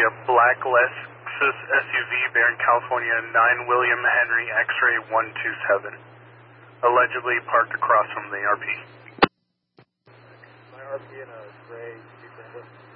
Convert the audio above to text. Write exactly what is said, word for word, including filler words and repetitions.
a black Lexus S U V bearing California nine William Henry X-ray one two seven, allegedly parked across from the R P. My R P in a gray Jeep Wrangler.